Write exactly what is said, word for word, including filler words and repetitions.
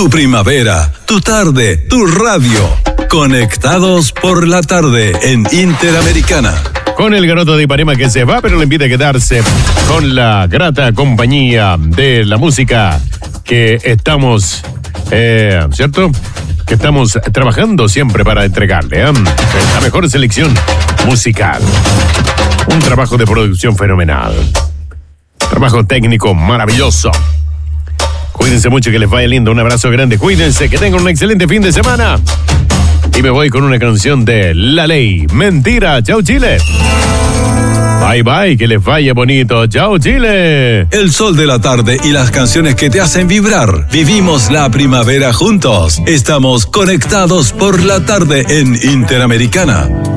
tu primavera, tu tarde, tu radio. Conectados por la tarde en Interamericana. Con el Garoto de Ipanema que se va, pero le invita a quedarse con la grata compañía de la música que estamos, eh, ¿cierto? Que estamos trabajando siempre para entregarle, ¿eh? La mejor selección musical. Un trabajo de producción fenomenal. Trabajo técnico maravilloso. Cuídense mucho, que les vaya lindo. Un abrazo grande. Cuídense, que tengan un excelente fin de semana. Y me voy con una canción de La Ley. Mentira. Chao, Chile. Bye, bye. Que les vaya bonito. Chao, Chile. El sol de la tarde y las canciones que te hacen vibrar. Vivimos la primavera juntos. Estamos conectados por la tarde en Interamericana.